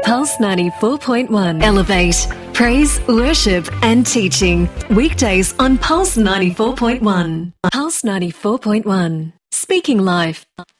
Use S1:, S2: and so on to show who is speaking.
S1: Pulse 94.1. Elevate. Praise, worship and teaching. Weekdays on Pulse 94.1. Pulse 94.1. Speaking Life.